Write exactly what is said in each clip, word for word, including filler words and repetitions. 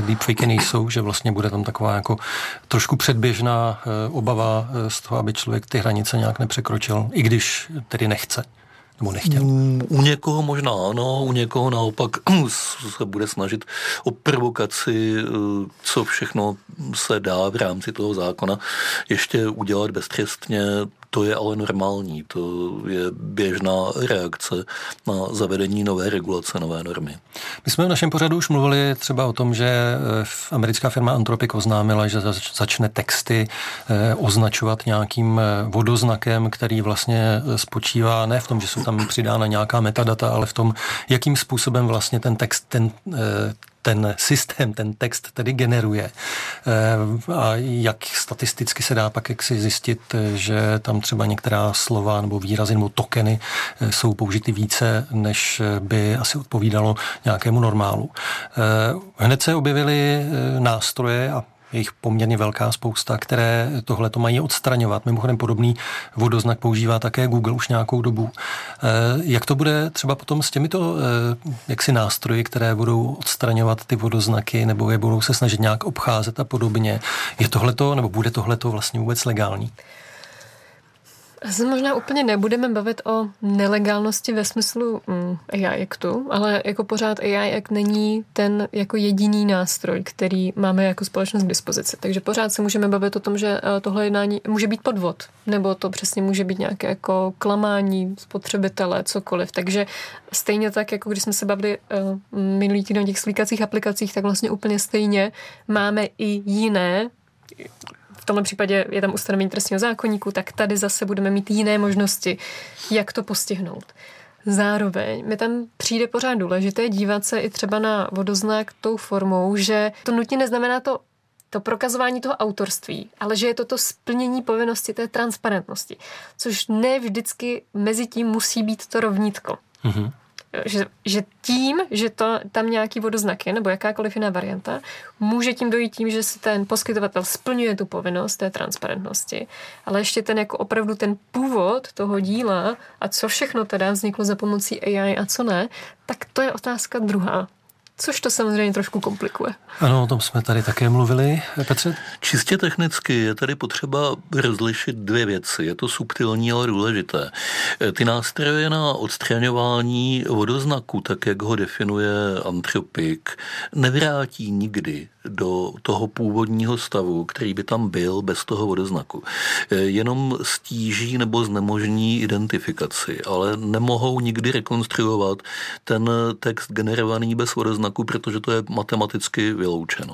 deepfakey nejsou, že vlastně bude tam taková jako trošku předběžná obava z toho, aby člověk ty hranice nějak nepřekročil, i když tedy nechce. Nebo nechtěl. U někoho možná ano, u někoho naopak se bude snažit o provokaci, co všechno se dá v rámci toho zákona ještě udělat beztrestně. To je ale normální, to je běžná reakce na zavedení nové regulace, nové normy. My jsme v našem pořadu už mluvili třeba o tom, že americká firma Anthropic oznámila, že začne texty označovat nějakým vodoznakem, který vlastně spočívá ne v tom, že jsou tam přidána nějaká metadata, ale v tom, jakým způsobem vlastně ten text, ten ten systém, ten text tedy generuje. A jak statisticky se dá pak jaksi zjistit, že tam třeba některá slova nebo výrazy nebo tokeny jsou použity více, než by asi odpovídalo nějakému normálu. Hned se objevily nástroje a je jich poměrně velká spousta, které tohle to mají odstraňovat. Mimochodem podobný vodoznak používá také Google už nějakou dobu. Jak to bude třeba potom s těmito jaksi nástroji, které budou odstraňovat ty vodoznaky nebo je budou se snažit nějak obcházet a podobně? Je tohleto, nebo bude tohleto vlastně vůbec legální? Se možná úplně nebudeme bavit o nelegálnosti ve smyslu mm, A I Actu, ale jako pořád A I Act není ten jako jediný nástroj, který máme jako společnost k dispozici. Takže pořád se můžeme bavit o tom, že tohle jednání může být podvod, nebo to přesně může být nějaké jako klamání spotřebitele, cokoliv. Takže stejně tak, jako když jsme se bavili uh, minulý týden o těch slíkacích aplikacích, tak vlastně úplně stejně máme i jiné. V tomhle případě je tam ustanovení trestního zákoníku, tak tady zase budeme mít jiné možnosti, jak to postihnout. Zároveň mi tam přijde pořád důležité dívat se i třeba na vodoznak tou formou, že to nutně neznamená to, to prokazování toho autorství, ale že je to to splnění povinnosti té transparentnosti, což ne vždycky mezi tím musí být to rovnítko. Mm-hmm. Že, že tím, že to tam nějaký vodoznak je, nebo jakákoliv jiná varianta, může tím dojít tím, že si ten poskytovatel splňuje tu povinnost té transparentnosti, ale ještě ten jako opravdu ten původ toho díla a co všechno teda vzniklo za pomocí A I a co ne, tak to je otázka druhá. Což to samozřejmě trošku komplikuje. Ano, o tom jsme tady také mluvili. Petře? Čistě technicky je tady potřeba rozlišit dvě věci. Je to subtilní, ale důležité. Ty nástroje na odstraňování vodoznaku, tak jak ho definuje Anthropic, nevrátí nikdy do toho původního stavu, který by tam byl bez toho vodoznaku. Jenom stíží nebo znemožní identifikaci, ale nemohou nikdy rekonstruovat ten text generovaný bez vodoznaku, protože to je matematicky vyloučeno.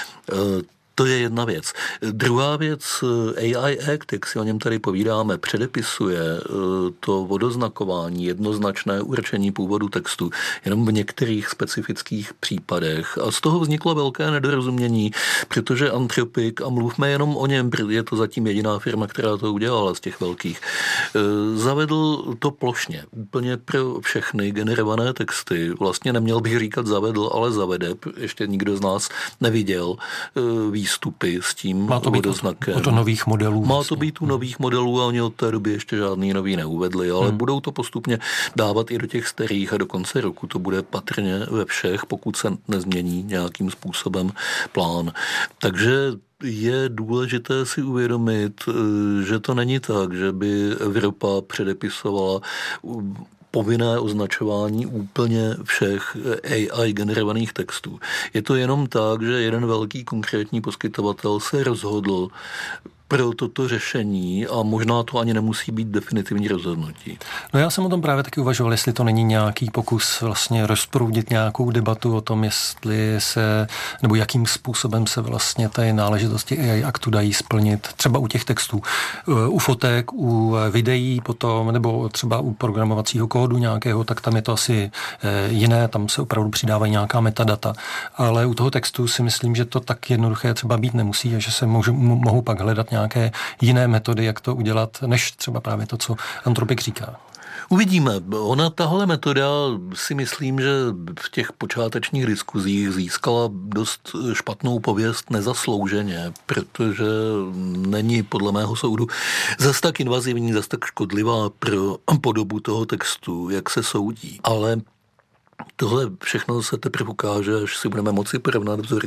To je jedna věc. Druhá věc, A I Act, jak si o něm tady povídáme, předepisuje to vodoznakování, jednoznačné určení původu textu jenom v některých specifických případech. A z toho vzniklo velké nedorozumění, protože Anthropic, a mluvme jenom o něm, je to zatím jediná firma, která to udělala z těch velkých, zavedl to plošně, úplně pro všechny generované texty. Vlastně neměl bych říkat zavedl, ale zavede. Ještě nikdo z nás neviděl výstupy s tím Má to vodoznakem. Má to nových modelů. Má to být u nových modelů a oni od té doby ještě žádný nový neuvedli, ale hmm. budou to postupně dávat i do těch starých a do konce roku to bude patrně ve všech, pokud se nezmění nějakým způsobem plán. Takže je důležité si uvědomit, že to není tak, že by Evropa předepisovala povinné označování úplně všech A I generovaných textů. Je to jenom tak, že jeden velký konkrétní poskytovatel se rozhodl pro toto řešení a možná to ani nemusí být definitivní rozhodnutí. No já jsem o tom právě taky uvažoval, jestli to není nějaký pokus vlastně rozproudit nějakou debatu o tom, jestli se, nebo jakým způsobem se vlastně ty náležitosti A I Actu dají splnit, třeba u těch textů, u fotek, u videí potom, nebo třeba u programovacího kódu nějakého, tak tam je to asi jiné, tam se opravdu přidávají nějaká metadata, ale u toho textu si myslím, že to tak jednoduché třeba být nemusí a že se můžu, mohou pak hledat nějaké jiné metody, jak to udělat, než třeba právě to, co Anthropic říká. Uvidíme. Ona, tahle metoda, si myslím, že v těch počátečních diskuzích získala dost špatnou pověst nezaslouženě, protože není podle mého soudu zas tak invazivní, zas tak škodlivá pro podobu toho textu, jak se soudí. Ale tohle všechno se teprve ukáže, až si budeme moci porovnat vzory